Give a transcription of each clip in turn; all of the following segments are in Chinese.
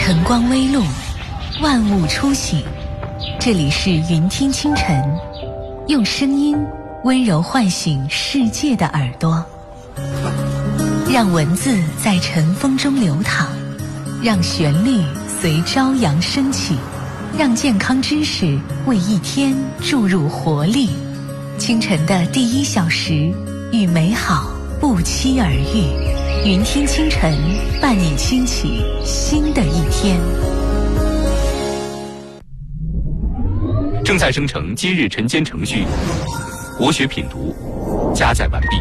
晨光微露，万物初醒。这里是云听清晨，用声音温柔唤醒世界的耳朵，让文字在晨风中流淌，让旋律随朝阳升起，让健康知识为一天注入活力。清晨的第1小时，与美好不期而遇。云听清晨，伴你轻启新的一天。 正在生成今日晨间程序，国学品读加载完毕。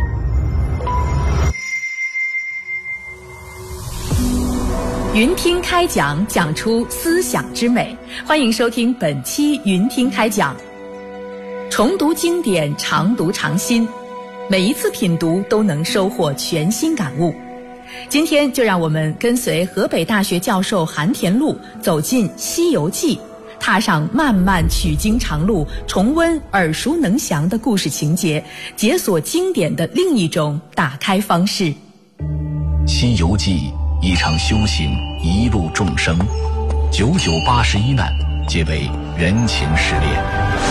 云听开讲，讲出思想之美。欢迎收听本期云听开讲。重读经典，常读常新，每一次品读都能收获全新感悟。今天就让我们跟随河北大学教授韩田禄走进《西游记》，踏上漫漫取经长路，重温耳熟能详的故事情节，解锁经典的另一种打开方式。《 西游记》一场修行，一路众生，9981难，皆为人情试炼。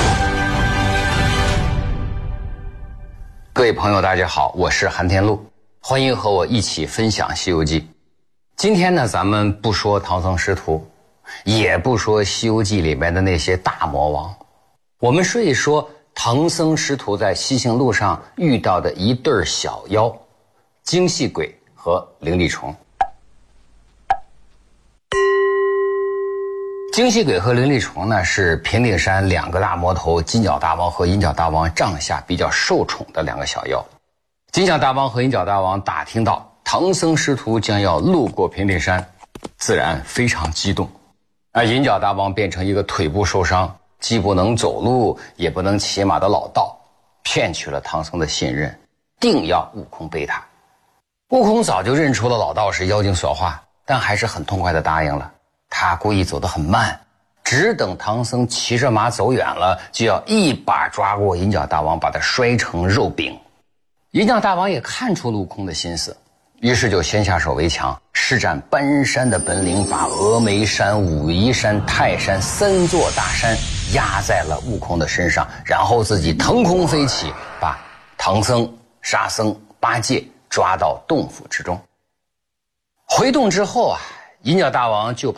各位朋友大家好，我是韩田禄，欢迎和我一起分享《西游记》。今天呢，咱们不说唐僧师徒，也不说《西游记》里面的那些大魔王，我们说一说唐僧师徒在西行路上遇到的一对小妖——精细鬼和灵力虫。精细鬼和灵力虫呢，是平顶山2个大魔头金角大王和银角大王帐下比较受宠的2个小妖。金角大王和银角大王打听到唐僧师徒将要路过平顶山，自然非常激动。而银角大王变成一个腿部受伤，既不能走路也不能骑马的老道，骗取了唐僧的信任，定要悟空背他。悟空早就认出了老道是妖精所化，但还是很痛快地答应了。他故意走得很慢，只等唐僧骑着马走远了，就要一把抓过银角大王，把他摔成肉饼。银角大王也看出了悟空的心思，于是就先下手为强，施展搬山的本领，把峨眉山、武夷山、泰山3座大山压在了悟空的身上，然后自己腾空飞起，把唐僧、沙僧、八戒抓到洞府之中。回洞之后啊，银角大王就